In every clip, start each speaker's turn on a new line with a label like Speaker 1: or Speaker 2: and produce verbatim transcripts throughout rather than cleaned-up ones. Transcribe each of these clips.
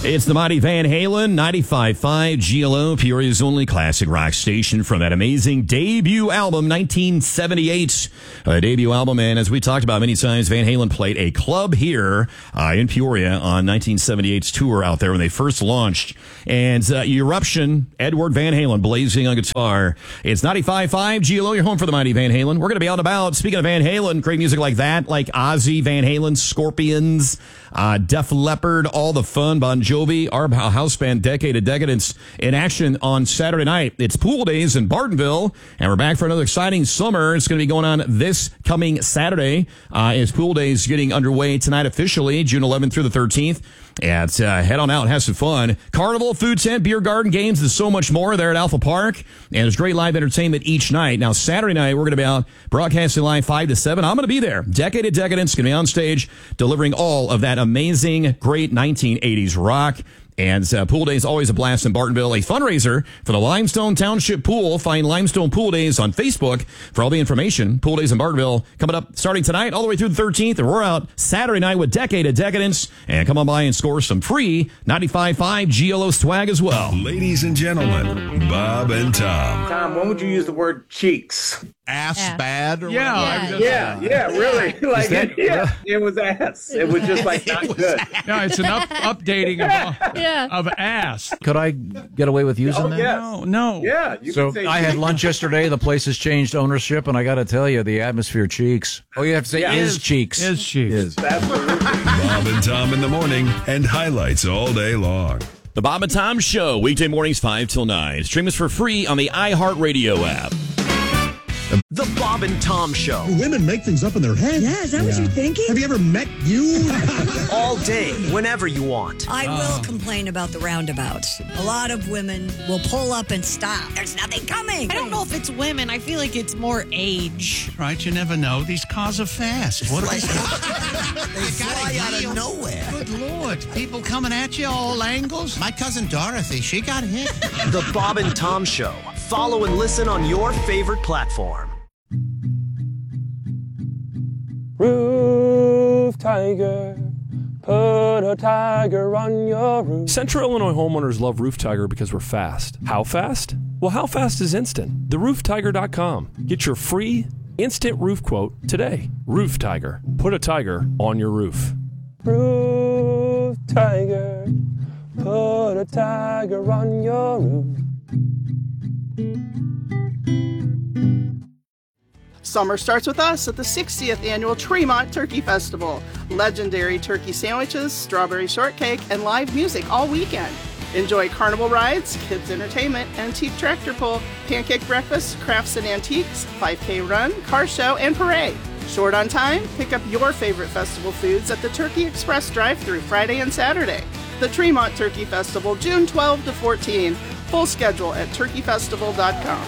Speaker 1: It's the Mighty Van Halen, ninety-five point five G L O, Peoria's only classic rock station from that amazing debut album, nineteen seventy-eight. A debut album, and as we talked about many times, Van Halen played a club here uh, in Peoria on nineteen seventy-eight's tour out there when they first launched. And uh, Eruption, Edward Van Halen blazing on guitar. It's ninety-five point five G L O, you're home for the Mighty Van Halen. We're going to be out and about. Speaking of Van Halen, great music like that, like Ozzy, Van Halen, Scorpions, uh, Def Leppard, all the fun, Bon Jovi, our house band Decade of Decadence in action on Saturday night. It's Pool Days in Bartonville, and we're back for another exciting summer. It's going to be going on this coming Saturday. Uh, as Pool Days getting underway tonight officially, June eleventh through the thirteenth. Yeah, it's, uh, head on out, have some fun. Carnival, food tent, beer garden, games, and so much more there at Alpha Park. And there's great live entertainment each night. Now, Saturday night, we're going to be out broadcasting live five to seven. I'm going to be there. Decade of Decadence going to be on stage delivering all of that amazing, great nineteen eighties rock. And uh, Pool Days, always a blast in Bartonville. A fundraiser for the Limestone Township Pool. Find Limestone Pool Days on Facebook for all the information. Pool Days in Bartonville coming up starting tonight all the way through the thirteenth. And we're out Saturday night with Decade of Decadence. And come on by and score some free ninety-five point five G L O swag as well.
Speaker 2: Ladies and gentlemen, Bob and Tom.
Speaker 3: Tom, when would you use the word cheeks?
Speaker 4: Ass
Speaker 5: Yeah.
Speaker 4: bad or
Speaker 5: Yeah.
Speaker 4: whatever?
Speaker 3: Yeah, yeah, really. Like,
Speaker 6: that-
Speaker 3: yeah, it was ass. It was just like not good.
Speaker 6: No, it's an up, updating of,
Speaker 5: Yeah.
Speaker 6: of ass.
Speaker 7: Could I get away with using
Speaker 3: Oh,
Speaker 7: that?
Speaker 3: yeah.
Speaker 6: No, no.
Speaker 3: Yeah, you
Speaker 7: So
Speaker 3: can say
Speaker 7: I had
Speaker 3: cheeks.
Speaker 7: lunch yesterday. The place has changed ownership, and I got to tell you, the atmosphere cheeks. Oh, you have to say
Speaker 3: Yeah.
Speaker 7: is cheeks.
Speaker 6: Is cheeks.
Speaker 7: Is.
Speaker 3: Absolutely.
Speaker 2: Bob and Tom in the morning and highlights all day long.
Speaker 1: The Bob and Tom Show, weekday mornings five till nine. Stream us for free on the iHeartRadio app.
Speaker 8: The Bob and Tom Show.
Speaker 9: Women make things up in their head.
Speaker 10: Yeah, is that what you're thinking?
Speaker 9: Have you ever met you?
Speaker 8: All day, whenever you want.
Speaker 10: I will complain about the roundabouts. A lot of women will pull up and stop. There's nothing coming.
Speaker 5: I don't know if it's women. I feel like it's more age.
Speaker 4: Right, you never know. These cars are fast. What are
Speaker 8: They
Speaker 4: I
Speaker 8: fly
Speaker 4: gotta
Speaker 8: out
Speaker 4: hear.
Speaker 8: of nowhere.
Speaker 4: Good Lord. People coming at you all angles. My cousin Dorothy, she got hit.
Speaker 8: The Bob and Tom Show. Follow and listen on your favorite platform.
Speaker 11: Roof Tiger, put a tiger on your roof. Central Illinois homeowners love Roof Tiger because we're fast. How fast? Well, how fast is instant? the roof tiger dot com. Get your free instant roof quote today. Roof Tiger, put a tiger on your roof. Roof Tiger, put a tiger on your roof.
Speaker 12: Summer starts with us at the sixtieth Annual Tremont Turkey Festival. Legendary turkey sandwiches, strawberry shortcake, and live music all weekend. Enjoy carnival rides, kids entertainment, antique tractor pull, pancake breakfast, crafts and antiques, five K run, car show, and parade. Short on time? Pick up your favorite festival foods at the Turkey Express drive-thru Friday and Saturday. The Tremont Turkey Festival, June twelfth to fourteenth. Full schedule at turkey festival dot com.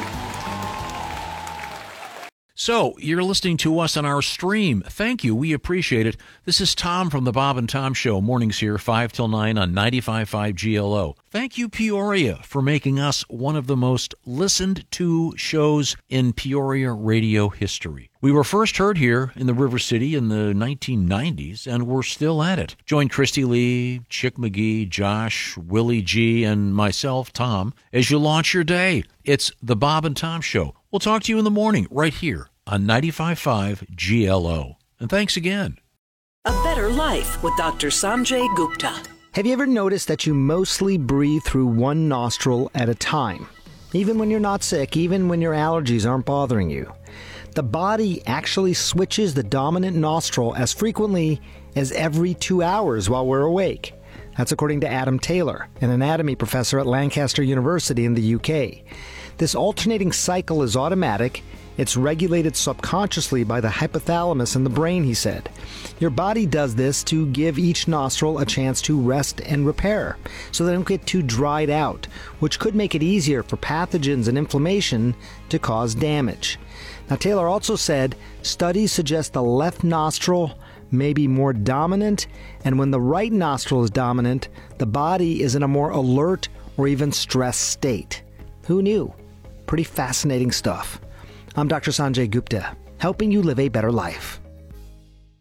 Speaker 7: So, you're listening to us on our stream. Thank you. We appreciate it. This is Tom from the Bob and Tom Show. Mornings here, five till nine on ninety-five point five G L O. Thank you, Peoria, for making us one of the most listened to shows in Peoria radio history. We were first heard here in the River City in the nineteen nineties, and we're still at it. Join Christy Lee, Chick McGee, Josh, Willie G, and myself, Tom, as you launch your day. It's the Bob and Tom Show. We'll talk to you in the morning right here on ninety-five point five G L O. And thanks again.
Speaker 13: A Better Life with Doctor Sanjay Gupta.
Speaker 14: Have you ever noticed that you mostly breathe through one nostril at a time? Even when you're not sick, even when your allergies aren't bothering you. The body actually switches the dominant nostril as frequently as every two hours while we're awake. That's according to Adam Taylor, an anatomy professor at Lancaster University in the U K. This alternating cycle is automatic. It's regulated subconsciously by the hypothalamus in the brain, he said. Your body does this to give each nostril a chance to rest and repair, so they don't get too dried out, which could make it easier for pathogens and inflammation to cause damage. Now, Taylor also said studies suggest the left nostril may be more dominant, and when the right nostril is dominant, the body is in a more alert or even stressed state. Who knew? Pretty fascinating stuff. I'm Doctor Sanjay Gupta, helping you live a better life.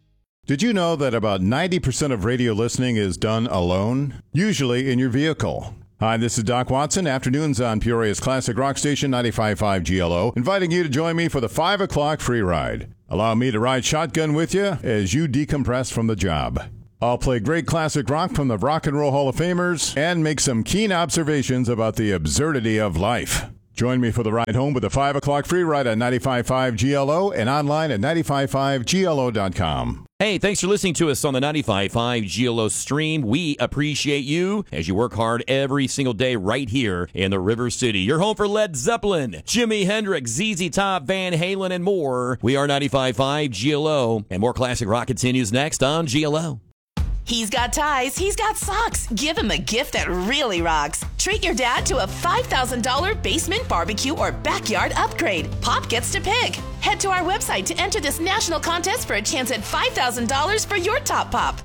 Speaker 15: Did you know that about ninety percent of radio listening is done alone? Usually in your vehicle. Hi, this is Doc Watson. Afternoons on Peoria's Classic Rock Station, ninety-five point five G L O, inviting you to join me for the five o'clock free ride. Allow me to ride shotgun with you as you decompress from the job. I'll play great classic rock from the Rock and Roll Hall of Famers and make some keen observations about the absurdity of life. Join me for the ride home with the five o'clock free ride on ninety-five point five G L O and online at ninety-five point five G L O dot com.
Speaker 1: Hey, thanks for listening to us on the ninety-five point five G L O stream. We appreciate you as you work hard every single day right here in the River City. You're home for Led Zeppelin, Jimi Hendrix, Z Z Top, Van Halen, and more. We are ninety-five point five G L O, and more classic rock continues next on G L O.
Speaker 16: He's got ties, he's got socks. Give him a gift that really rocks. Treat your dad to a five thousand dollars basement barbecue or backyard upgrade. Pop gets to pick. Head to our website to enter this national contest for a chance at five thousand dollars for your top pop.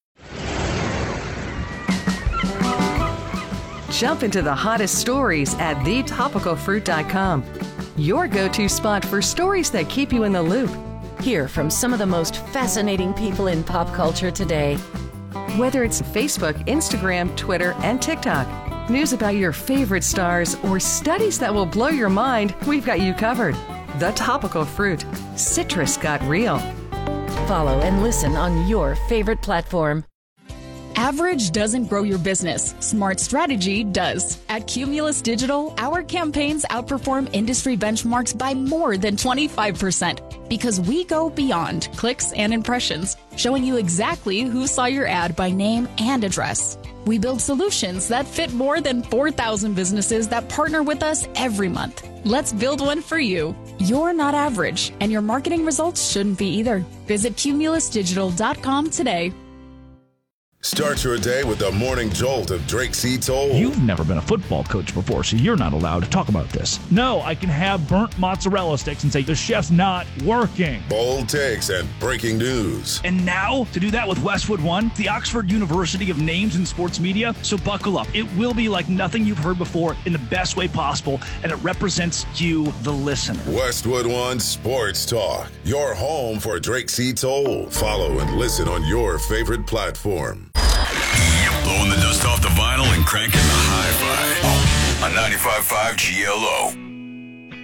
Speaker 17: Jump into the hottest stories at the topical fruit dot com. Your go-to spot for stories that keep you in the loop.
Speaker 18: Hear from some of the most fascinating people in pop culture today.
Speaker 17: Whether it's Facebook, Instagram, Twitter, and TikTok, news about your favorite stars, or studies that will blow your mind, we've got you covered. The Topical Fruit. Citrus got real.
Speaker 18: Follow and listen on your favorite platform.
Speaker 19: Average doesn't grow your business. Smart strategy does. At Cumulus Digital, our campaigns outperform industry benchmarks by more than twenty-five percent because we go beyond clicks and impressions, showing you exactly who saw your ad by name and address. We build solutions that fit more than four thousand businesses that partner with us every month. Let's build one for you. You're not average, and your marketing results shouldn't be either. Visit cumulus digital dot com today.
Speaker 20: Start your day with the morning jolt of Drake C. Toll.
Speaker 21: You've never been a football coach before, so you're not allowed to talk about this. No, I can have burnt mozzarella sticks and say the chef's not working.
Speaker 20: Bold takes and breaking news.
Speaker 21: And now, to do that with Westwood One, the Oxford University of Names in Sports Media. So buckle up. It will be like nothing you've heard before in the best way possible, and it represents you, the listener.
Speaker 20: Westwood One Sports Talk. Your home for Drake C. Toll. Follow and listen on your favorite platform.
Speaker 2: Blowing the dust off the vinyl and cranking the hi-fi on ninety-five point five G L O.